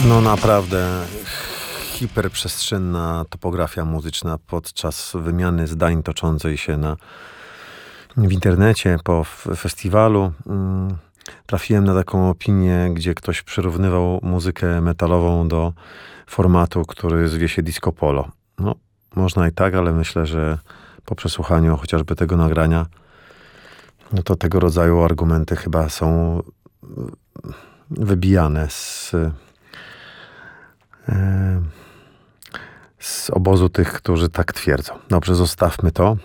No naprawdę hiperprzestrzenna topografia muzyczna podczas wymiany zdań toczącej się w internecie po festiwalu. Trafiłem na taką opinię, gdzie ktoś przyrównywał muzykę metalową do formatu, który zwie się disco polo. No, można i tak, ale myślę, że po przesłuchaniu chociażby tego nagrania, no to tego rodzaju argumenty chyba są wybijane z obozu tych, którzy tak twierdzą. Dobrze, zostawmy to.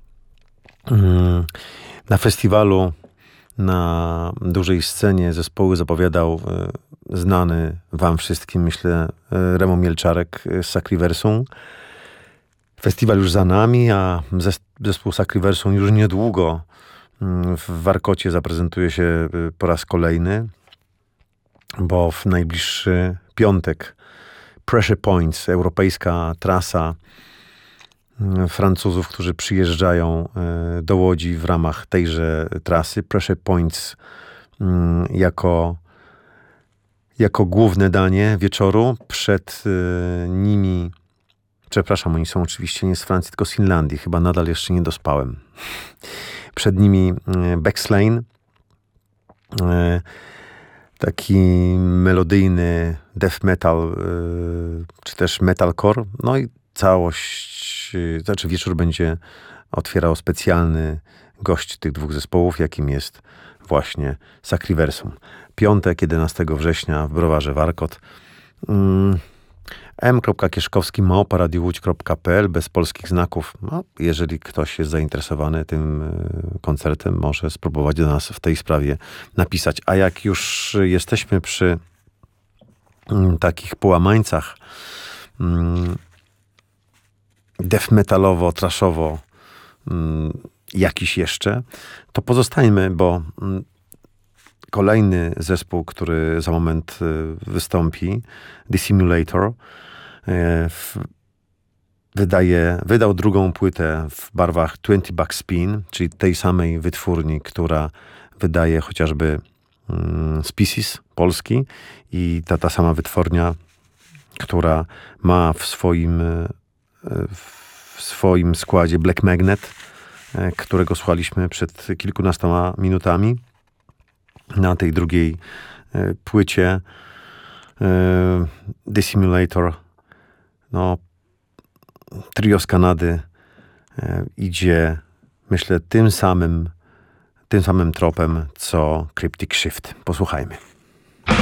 Na festiwalu, na dużej scenie zespoły zapowiadał znany wam wszystkim, myślę, Remo Mielczarek z Sacriversum. Festiwal już za nami, a zespół Sacriversum już niedługo w Warkocie zaprezentuje się po raz kolejny, bo w najbliższy piątek Pressure Points, europejska trasa Francuzów, którzy przyjeżdżają do Łodzi w ramach tejże trasy. Pressure Points jako główne danie wieczoru. Przed nimi, przepraszam, oni są oczywiście nie z Francji, tylko z Finlandii. Chyba nadal jeszcze nie dospałem. Przed nimi Backslane, taki melodyjny death metal, czy też metalcore. No i całość, znaczy wieczór będzie otwierał specjalny gość tych dwóch zespołów, jakim jest właśnie Sacriversum. Piątek, 11 września w Browarze Warkot. m.kieszkowski@radiowłódź.pl bez polskich znaków. No, jeżeli ktoś jest zainteresowany tym koncertem, może spróbować do nas w tej sprawie napisać. A jak już jesteśmy przy takich połamańcach death metalowo, trashowo jakiś jeszcze, to pozostańmy, bo kolejny zespół, który za moment wystąpi, The Simulator, wydał drugą płytę w barwach 20 Bucks Spin, czyli tej samej wytwórni, która wydaje chociażby Species polski, i ta sama wytwórnia, która ma w swoim składzie Black Magnet, którego słuchaliśmy przed kilkunastoma minutami. Na tej drugiej płycie The Simulator, no, trio z Kanady idzie, myślę, tym samym tropem, co Cryptic Shift. Posłuchajmy.